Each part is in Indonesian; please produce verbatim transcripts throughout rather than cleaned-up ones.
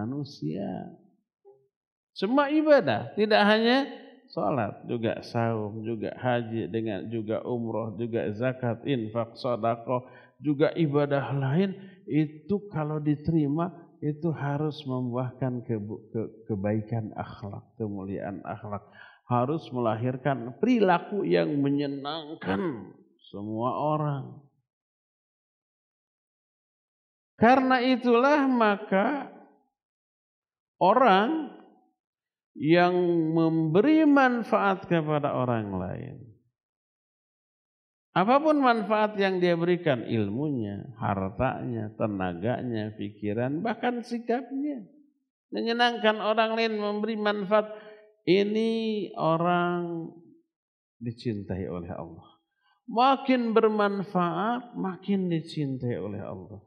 manusia. Semua ibadah, tidak hanya salat, juga saum, juga haji, dengan juga umroh, juga zakat, infak, sedekah, juga ibadah lain itu kalau diterima itu harus membuahkan ke, ke, kebaikan akhlak, kemuliaan akhlak, harus melahirkan perilaku yang menyenangkan semua orang. Karena itulah maka orang yang memberi manfaat kepada orang lain, apapun manfaat yang dia berikan, ilmunya, hartanya, tenaganya, pikiran, bahkan sikapnya, menyenangkan orang lain, memberi manfaat, ini orang dicintai oleh Allah. Makin bermanfaat, makin dicintai oleh Allah.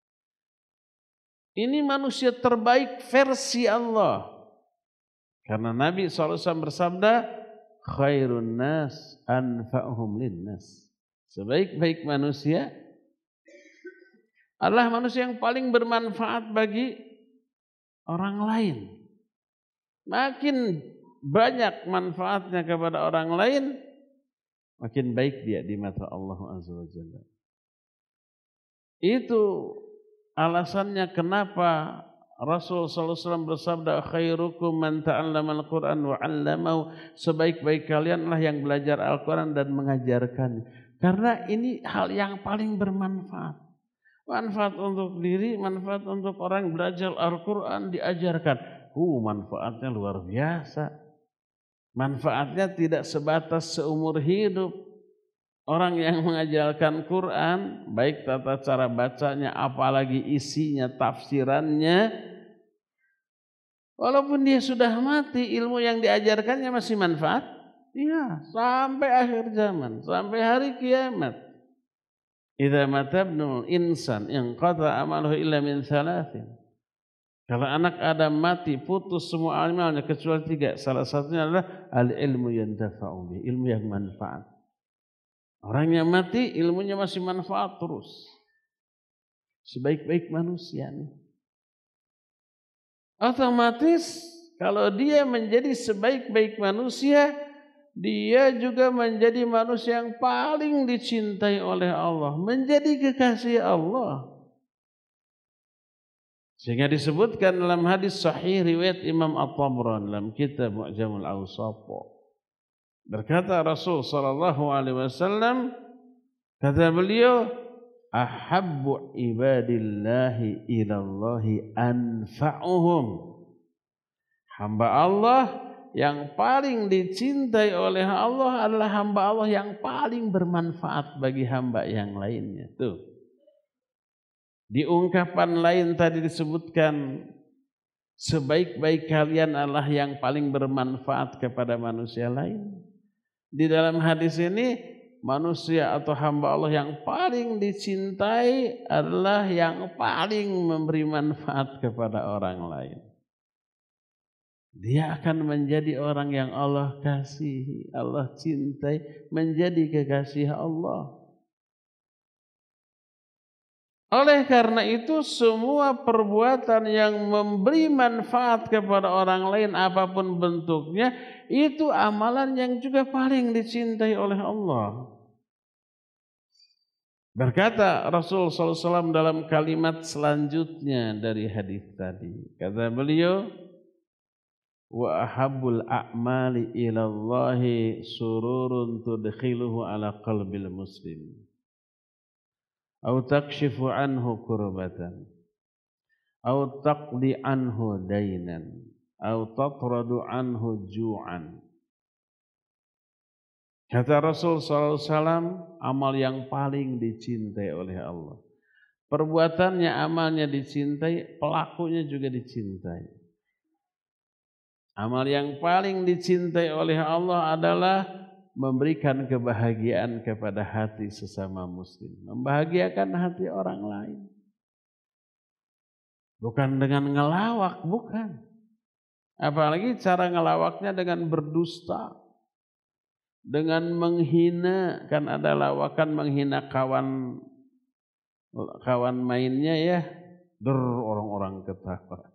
Ini manusia terbaik versi Allah. Karena Nabi shallallahu alaihi wasallam bersabda, khairun nas anfa'uhum linnas. Sebaik-baik manusia adalah manusia yang paling bermanfaat bagi orang lain. Makin banyak manfaatnya kepada orang lain, makin baik dia di mata Allah Azza wa Jalla. Itu alasannya kenapa Rasul sallallahu alaihi wasallam bersabda, khairukum man ta'allama al-Qur'an wa 'allamahu, sebaik-baik kalianlah yang belajar Al-Qur'an dan mengajarkannya. Karena ini hal yang paling bermanfaat. Manfaat untuk diri, manfaat untuk orang belajar Al-Qur'an, diajarkan. Uh, manfaatnya luar biasa. Manfaatnya tidak sebatas seumur hidup. Orang yang mengajarkan Quran, baik tata cara bacanya, apalagi isinya, tafsirannya, walaupun dia sudah mati, ilmu yang diajarkannya masih manfaat. Iya, sampai akhir zaman, sampai hari kiamat. Idza matabnul insan inqata amaluhu illa min thalathin. Kalau anak Adam mati, putus semua amalnya kecuali tiga. Salah satunya adalah al-ilmu yantafa'u bihi, ilmu yang manfaat. Orang yang mati ilmunya masih manfaat terus. Sebaik-baik manusia nih. Otomatis kalau dia menjadi sebaik-baik manusia, dia juga menjadi manusia yang paling dicintai oleh Allah, menjadi kekasih Allah. Sehingga disebutkan dalam hadis sahih riwayat Imam At-Tabrani dalam kitab Mu'jamul Awsat. Berkata Rasul sallallahu alaihi wasallam, kata beliau, ahabbu ibadillahi ilallahi anfa'uhum. Hamba Allah yang paling dicintai oleh Allah adalah hamba Allah yang paling bermanfaat bagi hamba yang lainnya. Tuh. Di ungkapan lain tadi disebutkan, sebaik-baik kalian adalah yang paling bermanfaat kepada manusia lain. Di dalam hadis ini, manusia atau hamba Allah yang paling dicintai adalah yang paling memberi manfaat kepada orang lain. Dia akan menjadi orang yang Allah kasihi, Allah cintai, menjadi kekasih Allah. Oleh karena itu, semua perbuatan yang memberi manfaat kepada orang lain apapun bentuknya, itu amalan yang juga paling dicintai oleh Allah. Berkata Rasul sallallahu alaihi wasallam dalam kalimat selanjutnya dari hadis tadi, kata beliau, wa ahabbul a'mali ilallahi sururun tudkhiluhu ala qalbil muslim, au takshifu anhu kurbatan, au taqdi anhu dainan, au tatradu anhu ju'an. Kata Rasul sallallahu alaihi wasallam, amal yang paling dicintai oleh Allah. Perbuatannya, amalnya dicintai, pelakunya juga dicintai. Amal yang paling dicintai oleh Allah adalah memberikan kebahagiaan kepada hati sesama muslim, membahagiakan hati orang lain. Bukan dengan ngelawak, bukan. Apalagi cara ngelawaknya dengan berdusta, dengan menghina, kan ada lawakan menghina kawan kawan mainnya ya, der orang-orang ketawa.